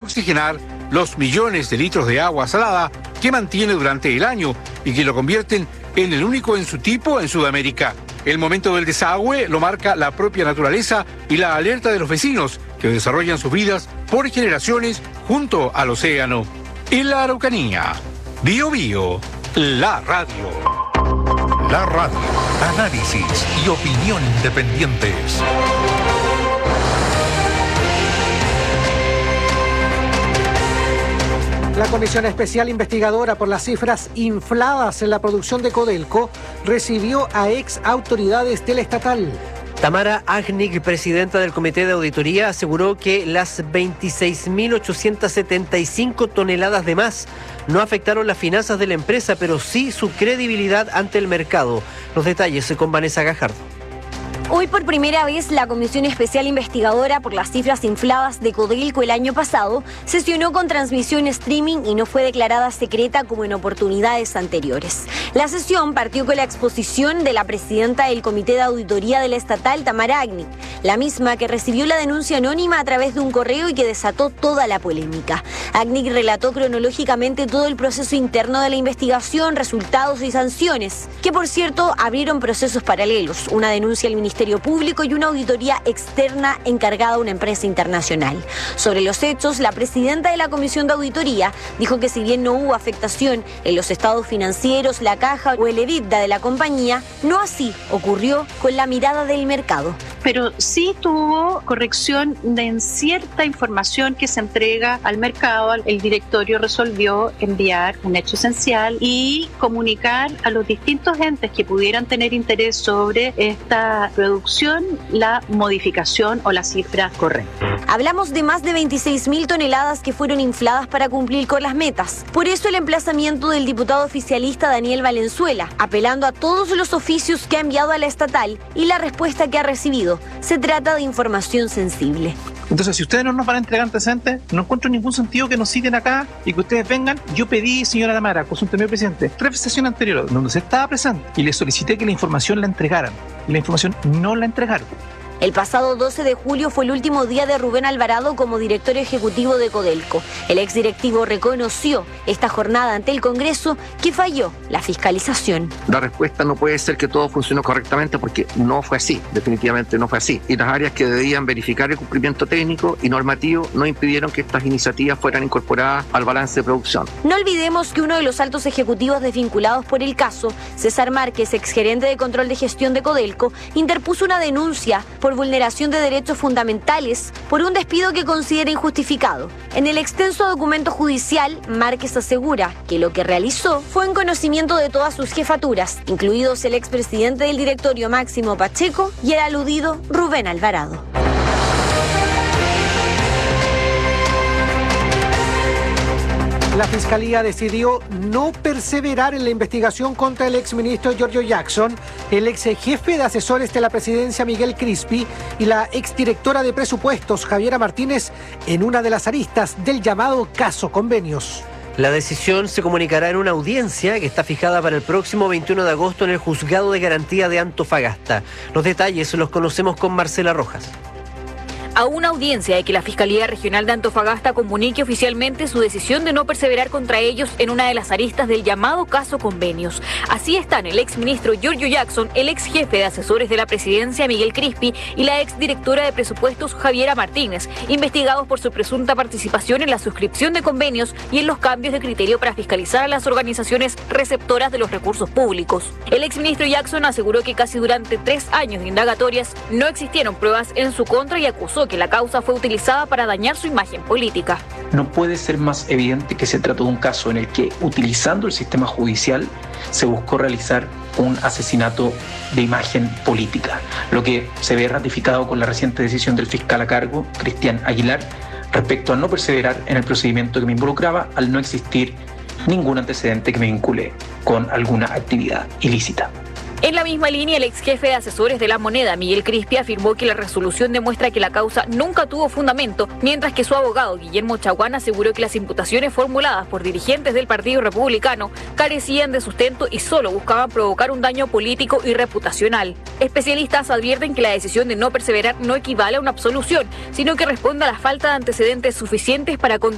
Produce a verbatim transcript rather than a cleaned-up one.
oxigenar los millones de litros de agua salada que mantiene durante el año y que lo convierten en el único en su tipo en Sudamérica. El momento del desagüe lo marca la propia naturaleza y la alerta de los vecinos que desarrollan sus vidas por generaciones junto al océano. En la Araucanía, Bío Bío, la radio. La radio, análisis y opinión independientes. La Comisión Especial Investigadora por las cifras infladas en la producción de Codelco recibió a ex autoridades del estatal. Tamara Agnic, presidenta del Comité de Auditoría, aseguró que las veintiséis mil ochocientas setenta y cinco toneladas de más no afectaron las finanzas de la empresa, pero sí su credibilidad ante el mercado. Los detalles con Vanessa Gajardo. Hoy por primera vez la Comisión Especial Investigadora por las cifras infladas de Codelco el año pasado sesionó con transmisión streaming y no fue declarada secreta como en oportunidades anteriores. La sesión partió con la exposición de la presidenta del Comité de Auditoría del Estatal, Tamara Agnic, la misma que recibió la denuncia anónima a través de un correo y que desató toda la polémica. Agnic relató cronológicamente todo el proceso interno de la investigación, resultados y sanciones, que por cierto abrieron procesos paralelos, una denuncia al Ministerio Público y una auditoría externa encargada a una empresa internacional. Sobre los hechos, la presidenta de la Comisión de Auditoría dijo que si bien no hubo afectación en los estados financieros, la caja o el EBITDA de la compañía, no así ocurrió con la mirada del mercado. Pero sí tuvo corrección de en cierta información que se entrega al mercado. El directorio resolvió enviar un hecho esencial y comunicar a los distintos entes que pudieran tener interés sobre esta producción la modificación o la cifra correcta. Hablamos de más de veintiséis mil toneladas que fueron infladas para cumplir con las metas. Por eso el emplazamiento del diputado oficialista Daniel Valenzuela, apelando a todos los oficios que ha enviado a la estatal y la respuesta que ha recibido. Se trata de información sensible. Entonces, si ustedes no nos van a entregar antecedentes, no encuentro ningún sentido que nos citen acá y que ustedes vengan. Yo pedí, señora Tamara, consúlteme, presidente, tres sesiones anteriores donde se estaba presente y le solicité que la información la entregaran. Y la información no la entregaron. El pasado doce de julio fue el último día de Rubén Alvarado como director ejecutivo de Codelco. El exdirectivo reconoció esta jornada ante el Congreso que falló la fiscalización. La respuesta no puede ser que todo funcionó correctamente porque no fue así, definitivamente no fue así. Y las áreas que debían verificar el cumplimiento técnico y normativo no impidieron que estas iniciativas fueran incorporadas al balance de producción. No olvidemos que uno de los altos ejecutivos desvinculados por el caso, César Márquez, exgerente de control de gestión de Codelco, interpuso una denuncia por vulneración de derechos fundamentales por un despido que considera injustificado. En el extenso documento judicial, Márquez asegura que lo que realizó fue en conocimiento de todas sus jefaturas, incluidos el expresidente del directorio Máximo Pacheco y el aludido Rubén Alvarado. La Fiscalía decidió no perseverar en la investigación contra el exministro Giorgio Jackson, el ex jefe de asesores de la presidencia Miguel Crispi y la exdirectora de presupuestos Javiera Martínez en una de las aristas del llamado caso Convenios. La decisión se comunicará en una audiencia que está fijada para el próximo veintiuno de agosto en el Juzgado de Garantía de Antofagasta. Los detalles los conocemos con Marcela Rojas. A una audiencia de que la Fiscalía Regional de Antofagasta comunique oficialmente su decisión de no perseverar contra ellos en una de las aristas del llamado caso Convenios. Así están el exministro Giorgio Jackson, el ex jefe de asesores de la presidencia Miguel Crispi y la exdirectora de presupuestos Javiera Martínez, investigados por su presunta participación en la suscripción de convenios y en los cambios de criterio para fiscalizar a las organizaciones receptoras de los recursos públicos. El exministro Jackson aseguró que casi durante tres años de indagatorias no existieron pruebas en su contra y acusó que la causa fue utilizada para dañar su imagen política. No puede ser más evidente que se trató de un caso en el que, utilizando el sistema judicial, se buscó realizar un asesinato de imagen política, lo que se ve ratificado con la reciente decisión del fiscal a cargo, Cristian Aguilar, respecto a no perseverar en el procedimiento que me involucraba al no existir ningún antecedente que me vincule con alguna actividad ilícita. En la misma línea, el ex jefe de asesores de La Moneda, Miguel Crispi, afirmó que la resolución demuestra que la causa nunca tuvo fundamento, mientras que su abogado, Guillermo Chaguán, aseguró que las imputaciones formuladas por dirigentes del Partido Republicano carecían de sustento y solo buscaban provocar un daño político y reputacional. Especialistas advierten que la decisión de no perseverar no equivale a una absolución, sino que responde a la falta de antecedentes suficientes para